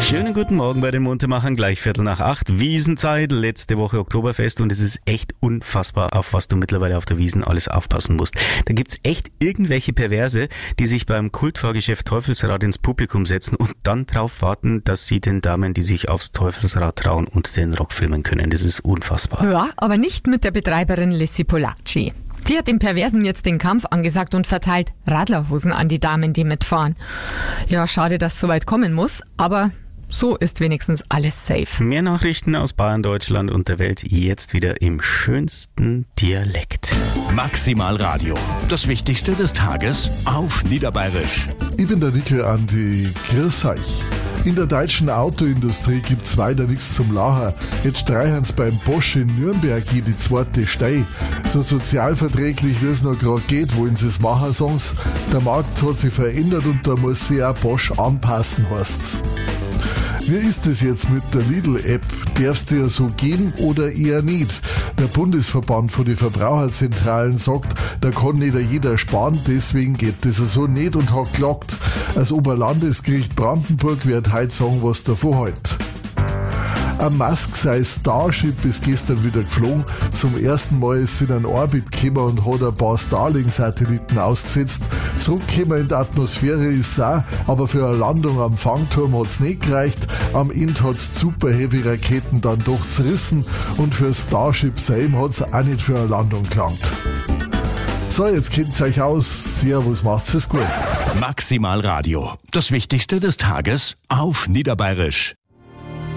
Schönen guten Morgen bei den Muntermachern, gleich 7:15, Wiesenzeit, letzte Woche Oktoberfest und es ist echt unfassbar, auf was du mittlerweile auf der Wiesn alles aufpassen musst. Da gibt's echt irgendwelche Perverse, die sich beim Kultfahrgeschäft Teufelsrad ins Publikum setzen und dann drauf warten, dass sie den Damen, die sich aufs Teufelsrad trauen und den Rock filmen können. Das ist unfassbar. Ja, aber nicht mit der Betreiberin Lissi Polacci. Die hat den Perversen jetzt den Kampf angesagt und verteilt Radlerhosen an die Damen, die mitfahren. Ja, schade, dass es so weit kommen muss, aber so ist wenigstens alles safe. Mehr Nachrichten aus Bayern, Deutschland und der Welt jetzt wieder im schönsten Dialekt. Maximal Radio. Das Wichtigste des Tages auf Niederbayerisch. Ich bin der Nickel Andi. Grüß euch. In der deutschen Autoindustrie gibt's weiter nichts zum Lachen. Jetzt streichen beim Bosch in Nürnberg jede zweite Stei. So sozialverträglich wie es noch gerade geht, wollen sie es machen, sagen's. Der Markt hat sich verändert und da muss sich auch Bosch anpassen, heißt's. Wie ist es jetzt mit der Lidl-App? Darfst du ja so geben oder eher nicht? Der Bundesverband von den Verbraucherzentralen sagt, da kann nicht jeder sparen, deswegen geht das so nicht und hat geklagt. Das Oberlandesgericht Brandenburg wird heute sagen, was davon hält. Ein Musk sein Starship ist gestern wieder geflogen. Zum ersten Mal ist es in einen Orbit gekommen und hat ein paar Starlink-Satelliten ausgesetzt. Zurückgekommen in die Atmosphäre ist es auch, aber für eine Landung am Fangturm hat es nicht gereicht. Am Ende hat es Super Heavy Raketen dann doch zerrissen und für Starship selber hat es auch nicht für eine Landung gelangt. So, jetzt kennt ihr euch aus. Servus, macht's es gut. Maximal Radio. Das Wichtigste des Tages auf Niederbayerisch.